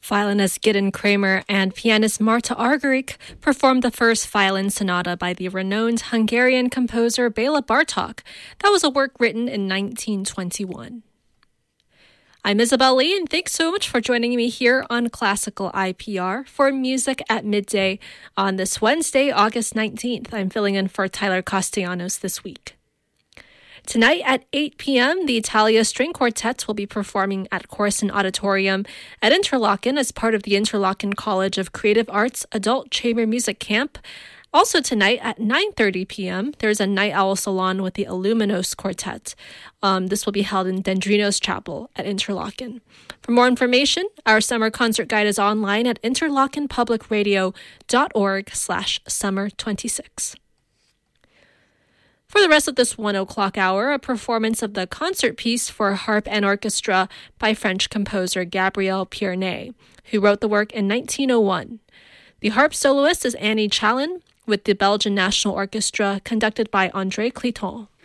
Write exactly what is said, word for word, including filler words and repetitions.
Violinist Gideon Kramer and pianist Marta Argerich performed the first violin sonata by the renowned Hungarian composer Béla Bartók. That was a work written in nineteen twenty-one. I'm Isabel Lee, and thanks so much for joining me here on Classical I P R for Music at Midday on this Wednesday, August nineteenth. I'm filling in for Tyler Castellanos this week. Tonight at eight p.m., the Italia String Quartet will be performing at Corson Auditorium at Interlaken as part of the Interlaken College of Creative Arts Adult Chamber Music Camp. Also tonight at nine thirty p.m., there's a Night Owl Salon with the Aluminos Quartet. Um, this will be held in Dendrinos Chapel at Interlaken. For more information, our summer concert guide is online at interlakenpublicradio.org slash summer 26. For the rest of this one o'clock hour, a performance of the concert piece for harp and orchestra by French composer Gabriel Pierné, who wrote the work in nineteen oh one. The harp soloist is Annie Chalin, with the Belgian National Orchestra conducted by André Cliton.